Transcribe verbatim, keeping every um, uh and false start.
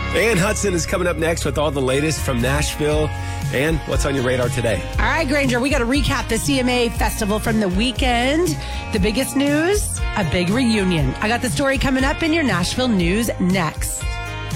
Ann Hudson is coming up next with all the latest from Nashville. And what's on your radar today? All right, Granger, we got to recap the C M A festival from the weekend. The biggest news, a big reunion. I got the story coming up in your Nashville news next.